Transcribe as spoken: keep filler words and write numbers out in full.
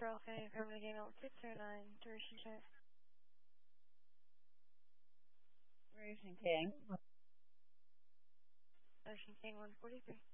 Pearl County, Affirmative Game Out six zero nine, duration check. Duration King. Duration King one forty-three.